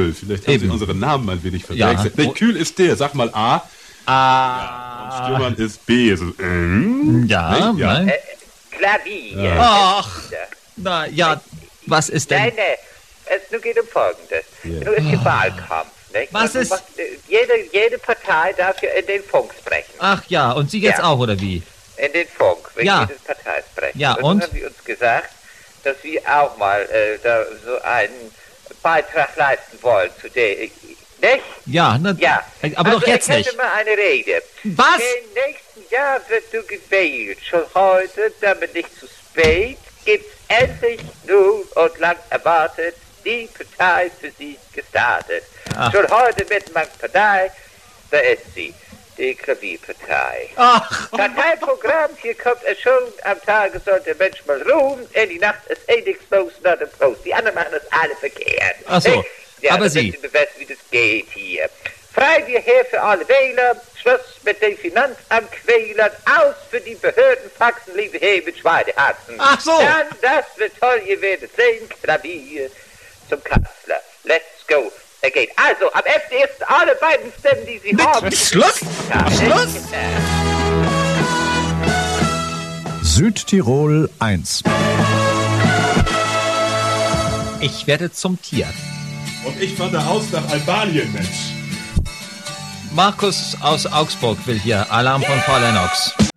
Kühl. Vielleicht haben Sie unseren Namen ein wenig verwechselt. Ja. Nee, Kühl ist der. Sag mal A. Ja, und Stürmann ist B. Also, ja, nee, ja. nein. Klavier. Ach, na ja, was ist denn? Nein, es geht um Folgendes. Nur ist der Wahlkampf. Nicht? Was Und ist- jede Partei darf ja in den Funk sprechen. Ach ja, und Sie jetzt Ja. auch, oder wie? In den Funk, wenn Ja. jede Partei sprechen. Ja, und? und? Dann haben wir uns gesagt, dass wir auch mal da so einen Beitrag leisten wollen zu der... Nicht? Ja, na, Ja. aber doch jetzt ich nicht. hätte mal eine Rede. Was? Im nächsten Jahr wird du gewählt. Schon heute, damit nicht zu spät, gibt's endlich nun und lang erwartet die Partei für Sie gestartet. Ach. Schon heute wird man Partei, da ist sie, die Klavierpartei. Ach, Parteiprogramm, hier kommt es schon, am Tage soll der Mensch mal ruhen, in die Nacht ist nichts los, not im Prost. Die anderen machen das alle verkehrt. Ach so, Ja, aber das Sie- wissen wir wissen, wie das geht hier. Frei wir her für alle Wähler, Schluss mit den Finanzamtquälern, aus für die Behörden, Faxen, liebe He mit Schweinehaxen. Ach so. Dann, das wird toll, ihr werdet sehen, Klavier zum Kanzler. Let's go. Er geht. Also, am 11.1. alle beiden Stimmen, die Sie haben. Schluss! Ja, Schluss! Südtirol 1. Ich werde zum Tier. Und ich wandere aus nach Albanien, Mensch. Markus aus Augsburg will hier Alarm von Frau Lennox.